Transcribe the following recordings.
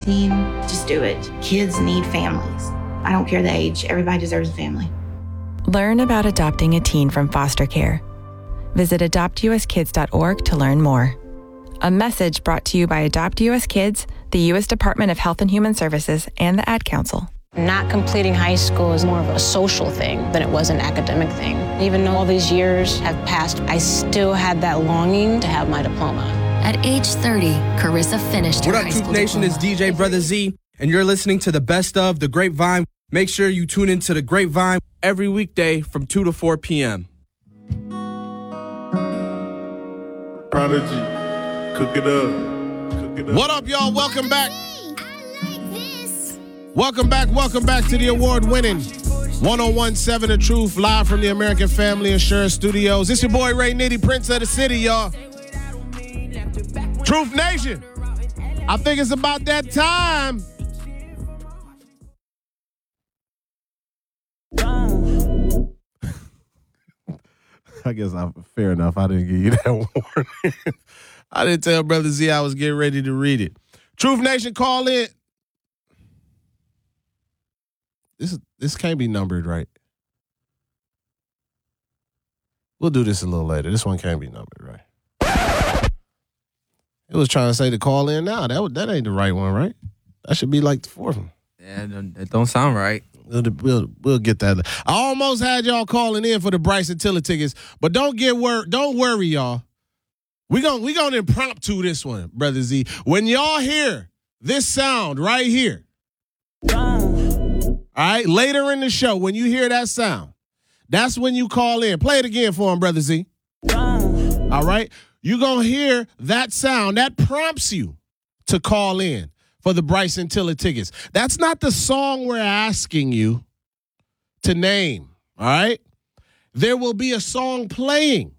teen, just do it. Kids need families. I don't care the age. Everybody deserves a family. Learn about adopting a teen from foster care. Visit adoptuskids.org to learn more. A message brought to you by Adopt US Kids, the U.S. Department of Health and Human Services, and the Ad Council. Not completing high school is more of a social thing than it was an academic thing. Even though all these years have passed, I still had that longing to have my diploma. At age 30, Carissa finished her What up, high Truth school Nation? diploma. It's DJ Brother Z, and you're listening to the best of The Grapevine. Make sure you tune into The Grapevine every weekday from 2 to 4 p.m. Prodigy, cook it up. Cook it up. What up, y'all? Welcome back. Welcome back to the award-winning 101.7 The Truth, live from the American Family Insurance Studios. It's your boy Ray Nitty, Prince of the City, y'all. Truth Nation, I think it's about that time. I guess fair enough. I didn't give you that warning. I didn't tell Brother Z I was getting ready to read it. Truth Nation, call in. This can't be numbered, right? We'll do this a little later. This one can't be numbered, right? It was trying to say to call in now. That ain't the right one, right? That should be like the fourth one. Yeah, that don't sound right. We'll get that. I almost had y'all calling in for the Bryson Tiller tickets, but don't worry, y'all. We gonna impromptu this one, Brother Z. When y'all hear this sound right here, all right, later in the show, when you hear that sound, that's when you call in. Play it again for him, Brother Z. All right, you gonna hear that sound that prompts you to call in for the Bryson Tiller tickets. That's not the song we're asking you to name, all right? There will be a song playing,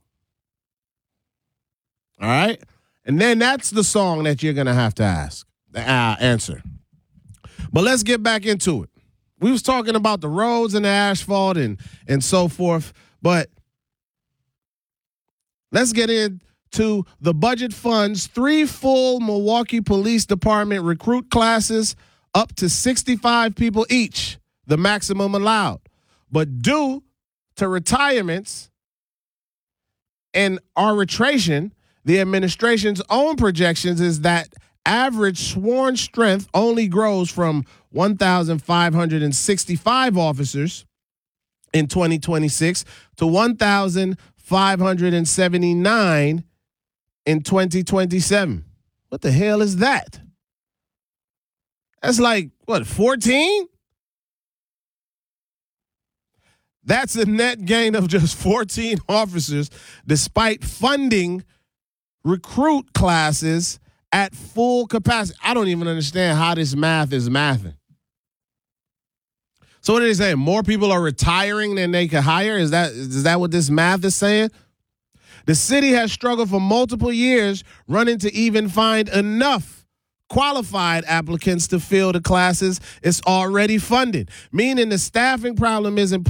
all right? And then that's the song that you're going to have to answer. But let's get back into it. We was talking about the roads and the asphalt and so forth, but let's get into the budget funds 3 full Milwaukee Police Department recruit classes, up to 65 people each, the maximum allowed. But due to retirements and arbitration, the administration's own projections is that average sworn strength only grows from 1,565 officers in 2026 to 1,579 in 2027. What the hell is that? That's like, 14? That's a net gain of just 14 officers, despite funding recruit classes at full capacity. I don't even understand how this math is mathing. So what are they saying? More people are retiring than they can hire? Is that what this math is saying? The city has struggled for multiple years, running to even find enough qualified applicants to fill the classes it's already funded, meaning the staffing problem isn't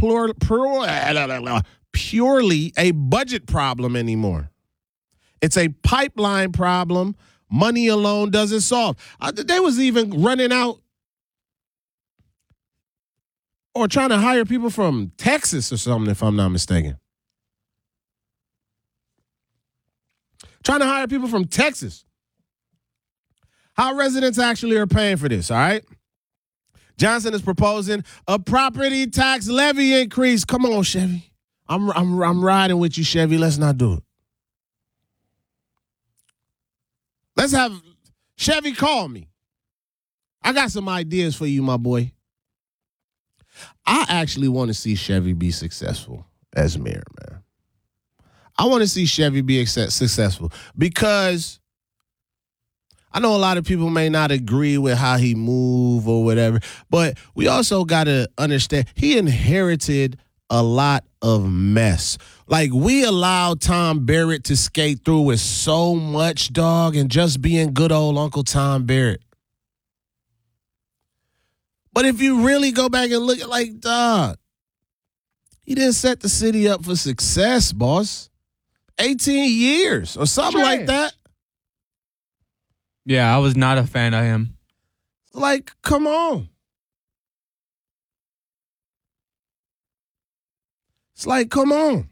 purely a budget problem anymore. It's a pipeline problem money alone doesn't solve. They was even running out or trying to hire people from Texas or something, if I'm not mistaken. Trying to hire people from Texas. How residents actually are paying for this, all right? Johnson is proposing a property tax levy increase. Come on, Chevy. I'm riding with you, Chevy. Let's not do it. Let's have Chevy call me. I got some ideas for you, my boy. I actually want to see Chevy be successful as mayor, man. I want to see Chevy be successful because I know a lot of people may not agree with how he move or whatever, but we also got to understand he inherited a lot of mess. Like, we allowed Tom Barrett to skate through with so much, dog, and just being good old Uncle Tom Barrett. But if you really go back and look at, like, dog, he didn't set the city up for success, boss. 18 years or something like that. Yeah, I was not a fan of him. Like, come on. It's like, come on.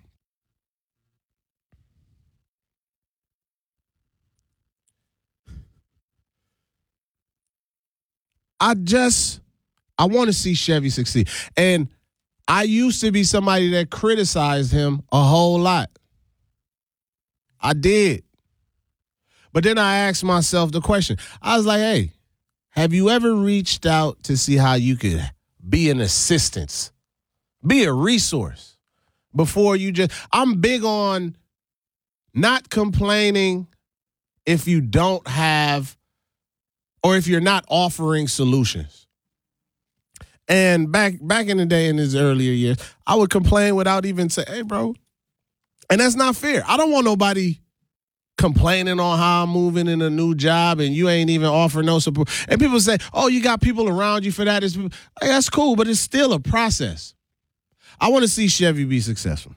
I want to see Chevy succeed. And I used to be somebody that criticized him a whole lot. I did. But then I asked myself the question. I was like, hey, have you ever reached out to see how you could be an assistance, be a resource before you just, I'm big on not complaining if you don't have or if you're not offering solutions. And back in the day in his earlier years, I would complain without even saying, hey, bro. And that's not fair. I don't want nobody complaining on how I'm moving in a new job and you ain't even offering no support. And people say, oh, you got people around you for that. Hey, that's cool, but it's still a process. I want to see Chevy be successful.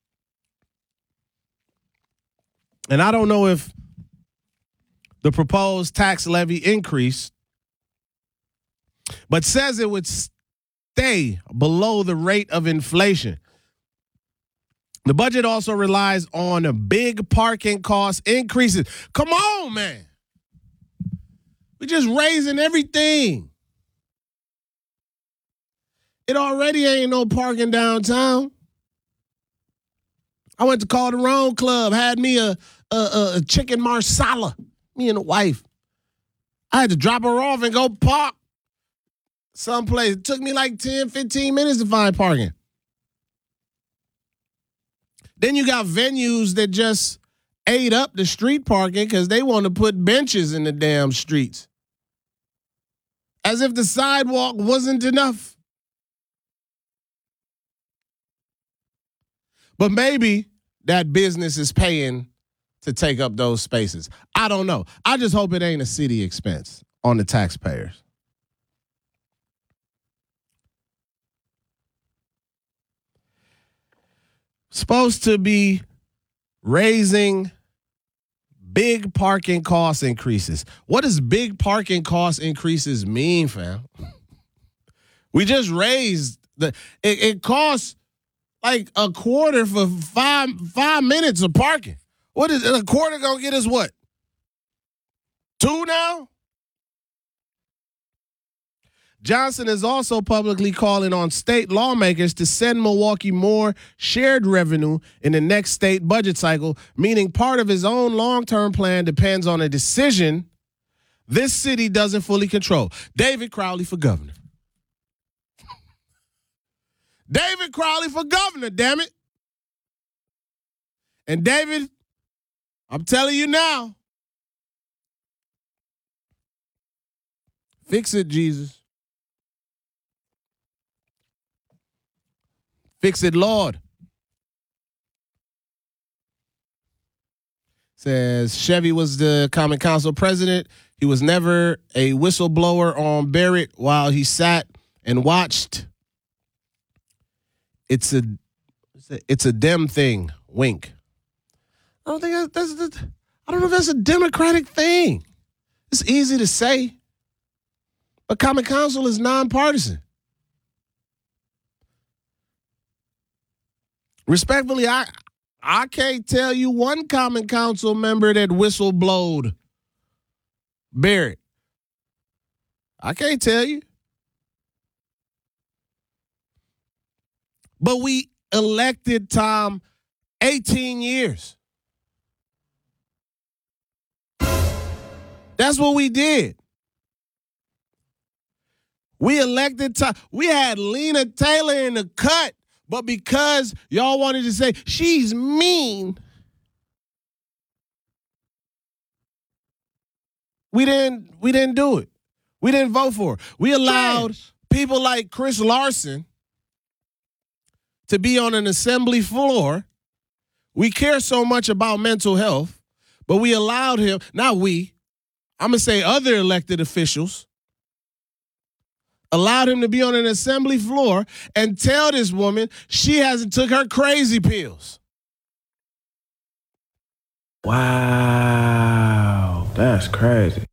And I don't know if the proposed tax levy increase, but says it would stay below the rate of inflation. The budget also relies on big parking cost increases. Come on, man. We're just raising everything. It already ain't no parking downtown. I went to Calderon Club, had me a chicken marsala, me and the wife. I had to drop her off and go park someplace. It took me like 10, 15 minutes to find parking. Then you got venues that just ate up the street parking because they want to put benches in the damn streets. As if the sidewalk wasn't enough. But maybe that business is paying to take up those spaces. I don't know. I just hope it ain't a city expense on the taxpayers. Supposed to be raising big parking cost increases. What does big parking cost increases mean, fam? We just raised it costs like a quarter for five minutes of parking. What is a quarter gonna get us what? 2 now? Johnson is also publicly calling on state lawmakers to send Milwaukee more shared revenue in the next state budget cycle, meaning part of his own long-term plan depends on a decision this city doesn't fully control. David Crowley for governor. David Crowley for governor, damn it. And David, I'm telling you now, fix it, Jesus. Fix it, Lord. Says Chevy was the Common Council president. He was never a whistleblower on Barrett while he sat and watched. It's a Dem thing. Wink. I don't think I don't know if that's a Democratic thing. It's easy to say, but Common Council is nonpartisan. Respectfully, I can't tell you one Common Council member that whistleblowed Barrett. I can't tell you. But we elected Tom 18 years. That's what we did. We elected Tom. We had Lena Taylor in the cut. But because y'all wanted to say she's mean, we didn't do it. We didn't vote for her. We allowed people like Chris Larson to be on an assembly floor. We care so much about mental health, but we allowed him, not we, I'm going to say other elected officials, allowed him to be on an assembly floor and tell this woman she hasn't took her crazy pills. Wow, that's crazy.